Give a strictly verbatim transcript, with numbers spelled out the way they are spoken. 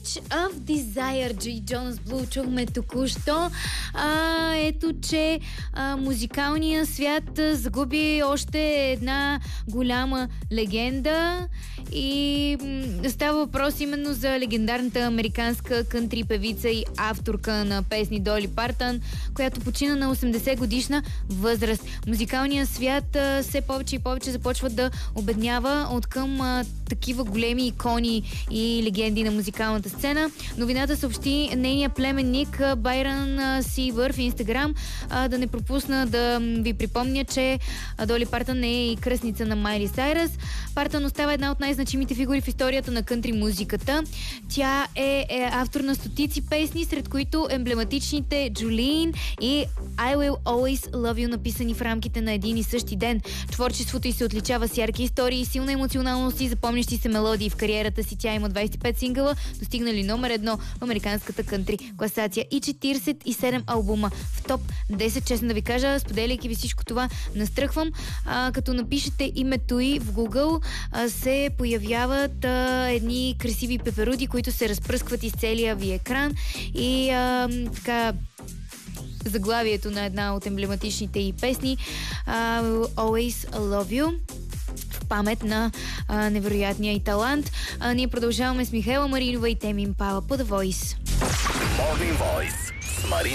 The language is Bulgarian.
Bridge of Desire, G. Jonas Blue чухме току-що. А, ето, че а, музикалният свят а, загуби още една голяма легенда и м, става въпрос именно за легендарната американска кънтри певица и авторка на песни Доли Партън, която почина на осемдесет годишна възраст. Музикалният свят а, все повече и повече започва да обеднява от към а, такива големи икони и легенди на музикалната сцена. Новината съобщи нейния племенник Байрън Сивър в Инстаграм. Да не пропусна да ви припомня, че Доли Партън е и кръстница на Майли Сайръс. Партън остава една от най-значимите фигури в историята на кънтри музиката. Тя е, е автор на стотици песни, сред които емблематичните Jolene и I Will Always Love You, написани в рамките на един и същи ден. Творчеството й се отличава с ярки истории, силна емоционалност и запомнящи се мелодии. В кариерата си тя има двайсет и пет сингъла, достигнали номер едно в американската кънтри класация и четирийсет и седем албума в топ десет. Честно да ви кажа, споделяйки ви всичко това, настръхвам. А, като напишете името й в Google, а, се появяват а, едни красиви пеперуди, които се разпръскват из целия ви екран и а, така заглавието на една от емблематичните й песни I Will Always Love You, в памет на а, невероятния и талант. А, ние продължаваме с Михайла Маринова и Теми Импала по The Voice. Morning Voice с Марин